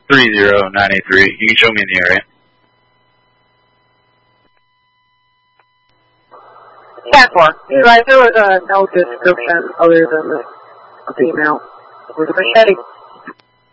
30983. You can show me in the area. Jaguar. You're right, there was no description other than the female with a machete.